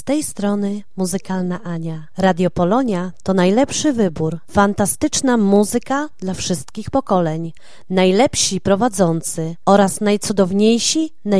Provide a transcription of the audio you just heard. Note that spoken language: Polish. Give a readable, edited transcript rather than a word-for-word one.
tej strony Muzykalna Ania. Radio Polonia to najlepszy wybór. Fantastyczna muzyka dla wszystkich pokoleń. Najlepsi prowadzący oraz najcudowniejsi,